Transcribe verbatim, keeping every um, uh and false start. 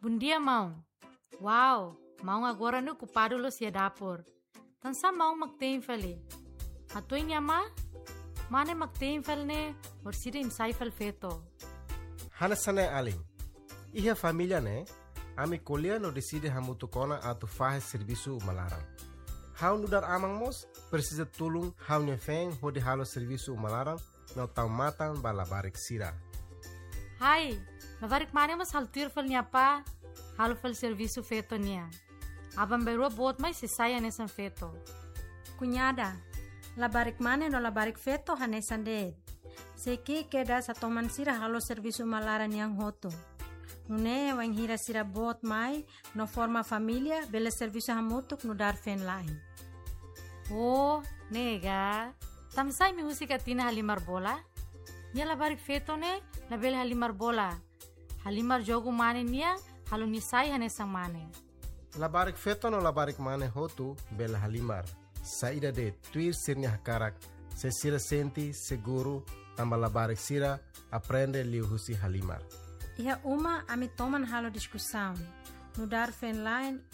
Bundia mau. Wow, mau agora no culpado lo sia dapur. Tansa mau magtein fali. Atoy niya ma? Mane magtein fal ne orsida imsay fal feto. Hanasane aling. Iha família ne, ami colher no decide hamutukona atu faz serviço malarang. Hau nudar amang mos precisa tulung hau nyefeng hodi halo serviço malarang no tau matang balabarik sira. Hai, labarik mane mas haltir fal niya pa? Halo fal serviço feto niya. Abang berua bot mai se saya nesan feto. Cunhada, labarik mane no labarik feto hanesan dead. Seki keda sa toman sira halo serviço malaran yang hoto. Nune wang hira sira bot mai no forma família bela serviço hamutuk no dar fen lain. Oh, nega. Tamsay mi husika tina halimar bola? Nya labarik feto ne, label halimar bola. Halimar jogo mane niya, halo nisay hanesang mane. Labarik feto no labarik mane hotu bela halimar. Saída de tuir sirnya hakarak, se sira senti seguro tamba labarik sira aprende liu husi halimar. Iha uma ami toman halo discussão. No dar fen lain